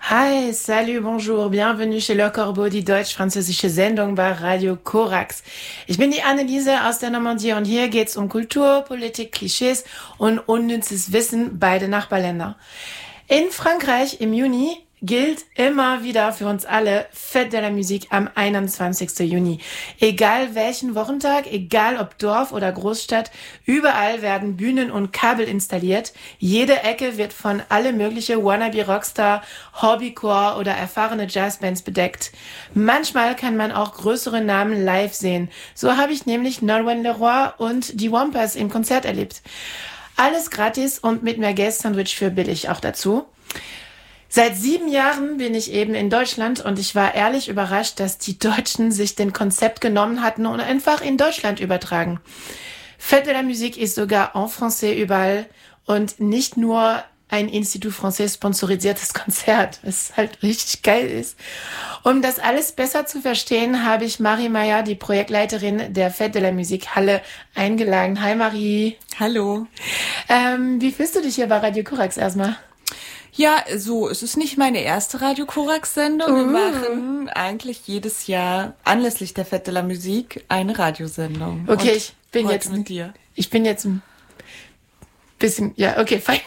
Hi, salut, bonjour, bienvenue chez Le Corbeau, die deutsch-französische Sendung bei Radio Korax. Ich bin die Anneliese aus der Normandie und hier geht's um Kultur, Politik, Klischees und unnützes Wissen beider Nachbarländer. In Frankreich im Juni gilt immer wieder für uns alle Fête de la Musique am 21. Juni. Egal welchen Wochentag, egal ob Dorf oder Großstadt, überall werden Bühnen und Kabel installiert. Jede Ecke wird von alle mögliche Wannabe-Rockstar, Hobbychor oder erfahrene Jazzbands bedeckt. Manchmal kann man auch größere Namen live sehen. So habe ich nämlich Nolwenn Leroy und die Wampers im Konzert erlebt. Alles gratis und mit mehr Geld-Sandwich für billig auch dazu. Seit 7 Jahren bin ich eben in Deutschland und ich war ehrlich überrascht, dass die Deutschen sich den Konzept genommen hatten und einfach in Deutschland übertragen. Fête de la Musique ist sogar en français überall und nicht nur ein Institut Français sponsorisiertes Konzert, was halt richtig geil ist. Um das alles besser zu verstehen, habe ich Marie Meyer, die Projektleiterin der Fête de la Musique Halle, eingeladen. Hi Marie. Hallo. Wie fühlst du dich hier bei Radio Korax erstmal? Ja, so, es ist nicht meine erste Radio Korax-Sendung. Wir machen eigentlich jedes Jahr anlässlich der Fête de la Musique eine Radiosendung. Okay, und ich bin jetzt mit dir. Ich bin jetzt ein bisschen, ja, okay, fein.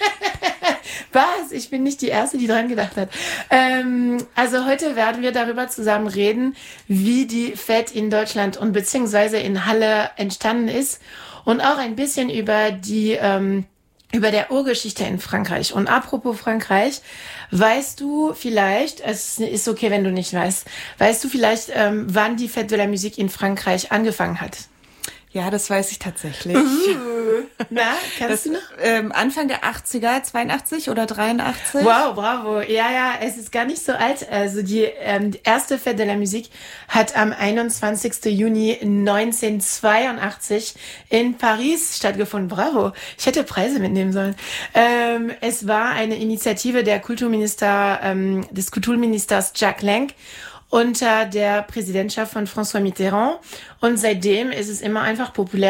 Was? Ich bin nicht die Erste, die dran gedacht hat. Also heute werden wir darüber zusammen reden, wie die Fête in Deutschland und beziehungsweise in Halle entstanden ist und auch ein bisschen über über der Urgeschichte in Frankreich. Und apropos Frankreich, weißt du vielleicht, es ist okay, wenn du nicht weißt du, wann die Fête de la Musique in Frankreich angefangen hat? Ja, das weiß ich tatsächlich. Na, kannst du noch? Anfang der 80er, 82 oder 83? Wow, bravo. Ja, es ist gar nicht so alt. Also die erste Fête de la Musique hat am 21. Juni 1982 in Paris stattgefunden. Bravo. Ich hätte Preise mitnehmen sollen. Es war eine Initiative des Kulturministers Jacques Lenk unter der Präsidentschaft von François Mitterrand. Und seitdem ist es immer einfach populär